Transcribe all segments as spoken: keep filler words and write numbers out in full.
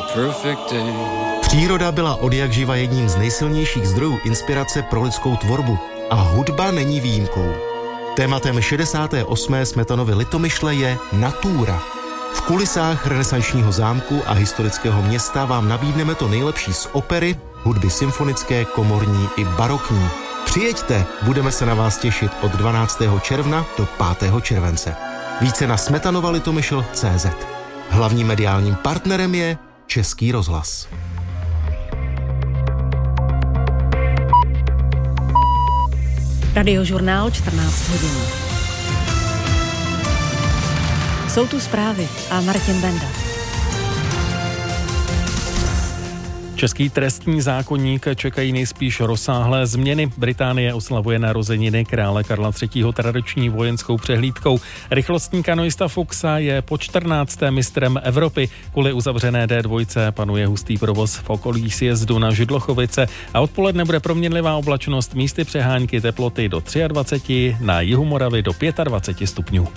perfect day. Příroda byla odjakživa jedním z nejsilnějších zdrojů inspirace pro lidskou tvorbu a hudba není výjimkou. Tématem šedesáté osmé Smetanovy Litomyšle je natura. V kulisách renesančního zámku a historického města vám nabídneme to nejlepší z opery, hudby symfonické, komorní i barokní. Přijeďte, budeme se na vás těšit od dvanáctého června do pátého července. Více na smetanova litomyšl tečka cé zet. Hlavním mediálním partnerem je Český rozhlas. Radiožurnál čtrnáct hodin. Jsou tu zprávy a Martin Benda. Český trestní zákoník čekají nejspíš rozsáhlé změny. Británie oslavuje narozeniny krále Karla třetího. tradiční vojenskou přehlídkou. Rychlostní kanoista Fuxa je po čtrnáctém mistrem Evropy. Kvůli uzavřené dé dva panuje hustý provoz v okolí sjezdu na Židlochovice a odpoledne bude proměnlivá oblačnost, místy přehánky, teploty do dvacet tři, na jihu Moravy do dvacet pět stupňů.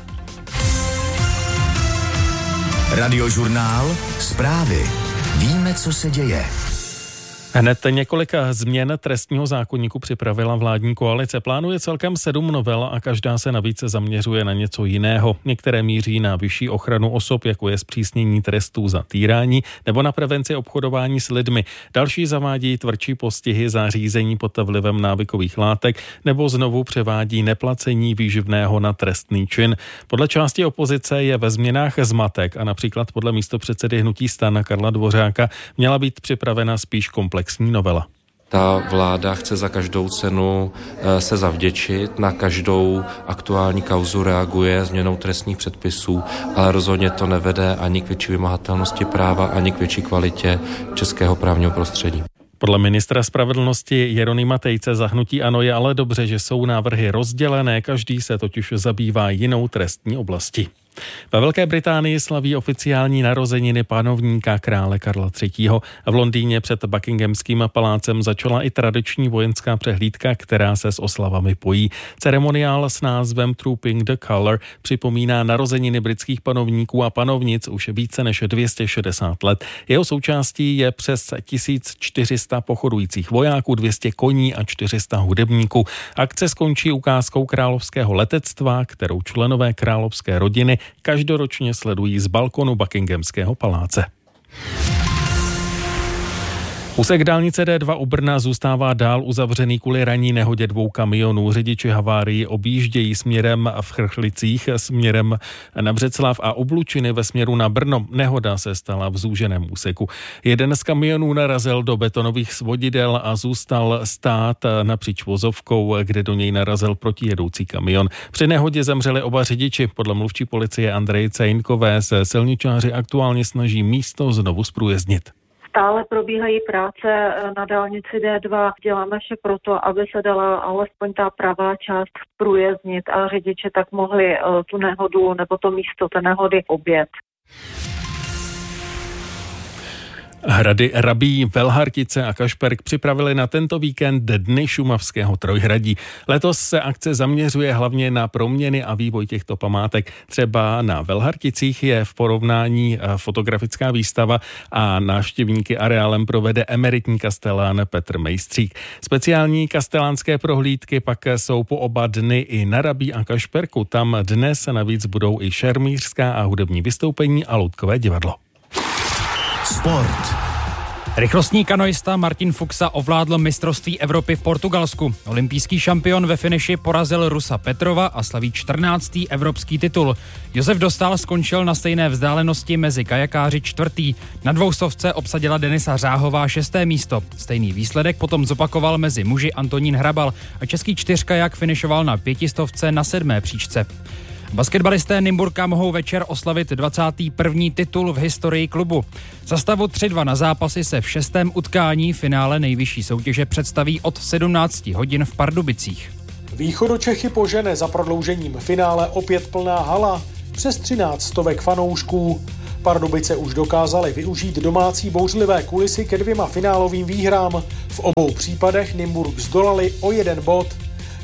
Radiožurnál, zprávy. Víme, co se děje. Hned několika změn trestního zákoníku připravila vládní koalice. Plánuje celkem sedm novel a každá se navíc zaměřuje na něco jiného. Některé míří na vyšší ochranu osob, jako je zpřísnění trestů za týrání nebo na prevenci obchodování s lidmi. Další zavádí tvrdší postihy za řízení pod vlivem návykových látek nebo znovu převádí neplacení výživného na trestný čin. Podle části opozice je ve změnách zmatek a například podle místopředsedy hnutí STAN Karla Dvořáka měla být připravena spíš komplexní novela. Ta vláda chce za každou cenu se zavděčit, na každou aktuální kauzu reaguje změnou trestních předpisů, ale rozhodně to nevede ani k větší vymahatelnosti práva, ani k větší kvalitě českého právního prostředí. Podle ministra spravedlnosti Jeronýma Tejce za hnutí ANO je ale dobře, že jsou návrhy rozdělené, každý se totiž zabývá jinou trestní oblasti. Ve Velké Británii slaví oficiální narozeniny panovníka krále Karla třetího. V Londýně před Buckinghamským palácem začala i tradiční vojenská přehlídka, která se s oslavami pojí. Ceremoniál s názvem Trooping the Colour připomíná narozeniny britských panovníků a panovnic už více než dvě stě šedesát let. Jeho součástí je přes tisíc čtyři sta pochodujících vojáků, dvě stě koní a čtyři sta hudebníků. Akce skončí ukázkou královského letectva, kterou členové královské rodiny každoročně sledují z balkonu Buckinghamského paláce. Úsek dálnice dé dva u Brna zůstává dál uzavřený kvůli ranní nehodě dvou kamionů. Řidiči havárii objíždějí směrem v Chrchlicích, směrem na Břeclav a Oblučiny ve směru na Brno. Nehoda se stala v zúženém úseku. Jeden z kamionů narazil do betonových svodidel a zůstal stát napříč vozovkou, kde do něj narazil protijedoucí kamion. Při nehodě zemřeli oba řidiči. Podle mluvčí policie Andreje Cejnkové se silničáři aktuálně snaží místo znovu zprůjezdnit. Stále probíhají práce na dálnici dé dva. Děláme vše proto, aby se dala alespoň ta pravá část zprůjezdnit a řidiči tak mohli tu nehodu nebo to místo té nehody objet. Hrady Rabí, Velhartice a Kašperk připravili na tento víkend Dny šumavského Trojhradí. Letos se akce zaměřuje hlavně na proměny a vývoj těchto památek. Třeba na Velharticích je v porovnání fotografická výstava a návštěvníky areálem provede emeritní kastelán Petr Mejstřík. Speciální kastelánské prohlídky pak jsou po oba dny i na Rabí a Kašperku. Tam dnes navíc budou i šermířská a hudební vystoupení a loutkové divadlo. Sport. Rychlostní kanoista Martin Fuxa ovládl mistrovství Evropy v Portugalsku. Olympijský šampion ve finiši porazil Rusa Petrova a slaví čtrnáctý evropský titul. Josef Dostál skončil na stejné vzdálenosti mezi kajakáři čtvrtý. Na dvoustovce obsadila Denisa Řáhová šesté místo. Stejný výsledek potom zopakoval mezi muži Antonín Hrabal a český čtyřkajak finišoval na pětistovce na sedmé příčce. Basketbalisté Nymburka mohou večer oslavit dvacátý první titul v historii klubu. Za stavu tři dva na zápasy se v šestém utkání finále nejvyšší soutěže představí od sedmnáct hodin v Pardubicích. Východočechy požene za prodloužením finále opět plná hala, přes třináct stovek fanoušků. Pardubice už dokázaly využít domácí bouřlivé kulisy ke dvěma finálovým výhrám. V obou případech Nymburk zdolali o jeden bod.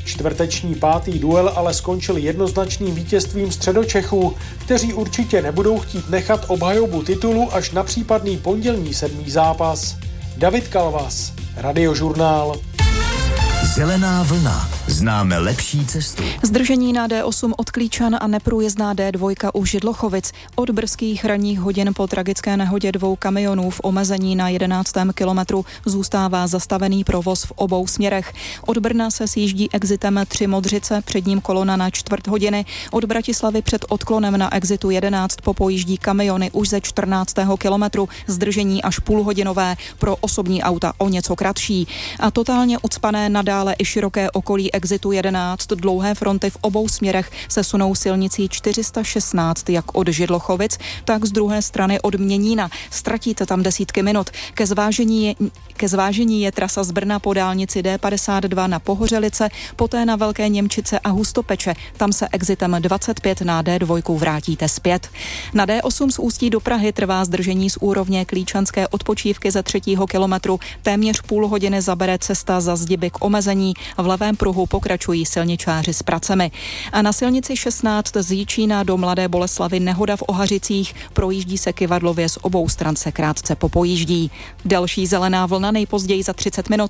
Čtvrteční pátý duel ale skončil jednoznačným vítězstvím Středočechů, kteří určitě nebudou chtít nechat obhajobu titulu až na případný pondělní sedmý zápas. David Kalvas, Radiožurnál. Zelená vlna. Známe lepší cestu. Zdržení na D osm od Klíčan a neprůjezdná D dva u Židlochovic. Od brzkých ranních hodin po tragické nehodě dvou kamionů v omezení na jedenáctém kilometru zůstává zastavený provoz v obou směrech. Od Brna se sjíždí exitem tři Modřice, před ním kolona na čtvrt hodiny. Od Bratislavy před odklonem na exitu jedenáct popojíždí kamiony už ze čtrnáctého kilometru. Zdržení až půlhodinové, pro osobní auta o něco kratší. A totálně ucpané nadále i široké okolí exitu jedenáct. Dlouhé fronty v obou směrech se sunou silnicí čtyři sta šestnáct jak od Židlochovic, tak z druhé strany od Měnína. Ztratíte tam desítky minut. Ke zvážení je, ke zvážení je trasa z Brna po dálnici D padesát dva na Pohořelice, poté na Velké Němčice a Hustopeče. Tam se exitem dvacet pět na D dva vrátíte zpět. Na D osm z Ústí do Prahy trvá zdržení z úrovně Klíčanské odpočívky ze třetího kilometru. Téměř půl hodiny zabere cesta za zdiby k omezení. V levém pruhu pokračují silničáři s pracemi. A na silnici šestnáct z Jičína do Mladé Boleslavi nehoda v Ohařicích. Projíždí se kyvadlově, z obou stran se krátce popojíždí. Další zelená vlna nejpozději za třicet minut.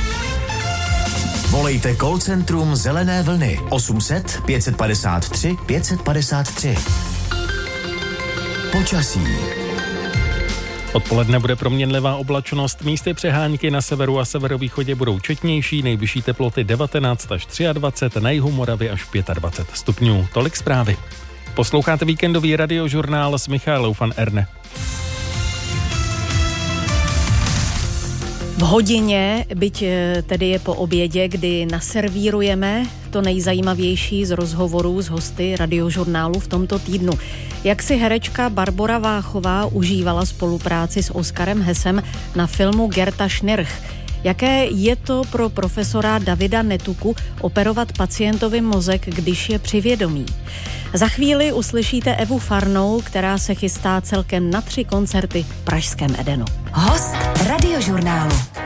Volejte call centrum Zelené vlny osm set pět padesát tři pět padesát tři. Počasí. Odpoledne bude proměnlivá oblačnost, místy přehánky na severu a severovýchodě budou četnější, nejvyšší teploty devatenáct až dvacet tři, na jihu Moravy až dvacet pět stupňů. Tolik zprávy. Posloucháte víkendový radiožurnál s Michálou van Erne. V hodině, byť tedy je po obědě, kdy naservírujeme to nejzajímavější z rozhovorů s hosty radiožurnálu v tomto týdnu. Jak si herečka Barbora Váchová užívala spolupráci s Oskarem Hessem na filmu Gerta Schnirch. Jaké je to pro profesora Davida Netuku operovat pacientovi mozek, když je při vědomí? Za chvíli uslyšíte Evu Farnou, která se chystá celkem na tři koncerty v pražském Edenu. Host radiožurnálu.